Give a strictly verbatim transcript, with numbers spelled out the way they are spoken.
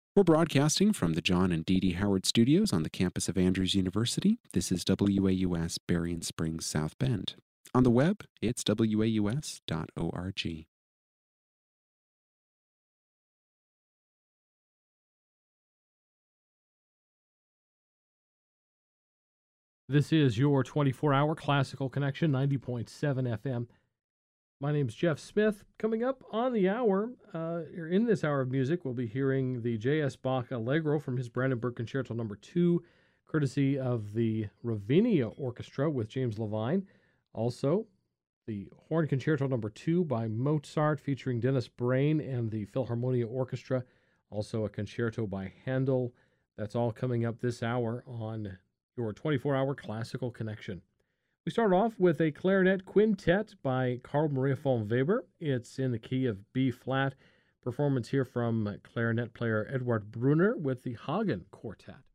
We're broadcasting from the John and Dee Dee Howard Studios on the campus of Andrews University. This is W A U S Berrien Springs, South Bend. On the web, it's W A U S dot org. This is your twenty-four hour classical connection, ninety point seven F M. My name's Jeff Smith. Coming up on the hour, uh, in this hour of music, we'll be hearing the J S. Bach Allegro from his Brandenburg Concerto number two, courtesy of the Ravinia Orchestra with James Levine. Also, the Horn Concerto number two by Mozart featuring Dennis Brain and the Philharmonia Orchestra. Also a concerto by Handel. That's all coming up this hour on your twenty-four hour classical connection. We start off with a clarinet quintet by Carl Maria von Weber. It's in the key of B flat. Performance here from clarinet player Edward Brunner with the Hagen Quartet.